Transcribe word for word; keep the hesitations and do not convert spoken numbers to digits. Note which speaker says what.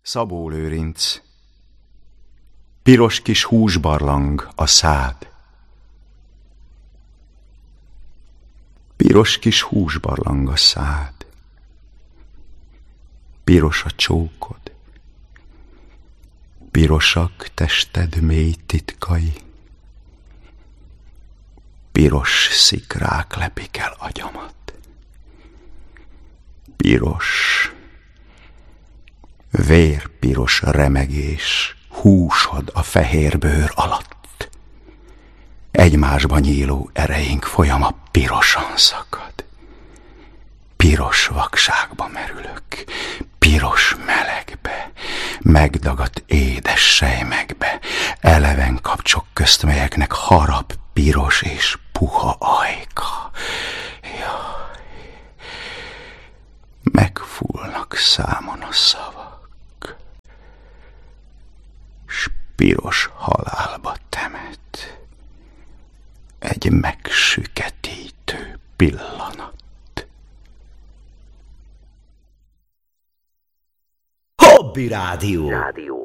Speaker 1: Szabó Lőrinc. Piros kis húsbarlang a szád. Piros kis húsbarlang a szád. Piros a csókod. Pirosak tested mély titkai. Piros szikrák lepik el agyamat. Piros, vérpiros remegés húsod a fehér bőr alatt. Egymásba nyíló ereink folyama pirosan szakad. Piros vakságba merülök, piros melegbe, megdagadt édes sejmekbe, eleven kapcsok közt, melyeknek harap piros és puha ajka. Jaj, megfúlnak számon a szavak, s piros halálba temet egy megsüketítő pillanat.
Speaker 2: Hobby Rádió. Rádió.